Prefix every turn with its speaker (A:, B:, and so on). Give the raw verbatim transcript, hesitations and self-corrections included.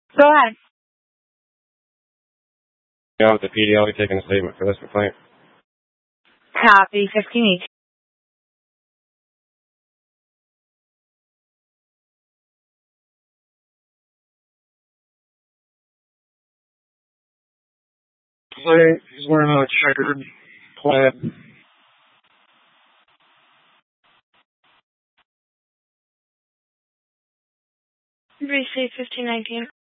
A: Go ahead.
B: Yeah, with the P D L, we taking a statement for this complaint.
A: Copy, fifteen eighteen.
C: He's wearing a checkered plaid.
A: Receive fifteen nineteen.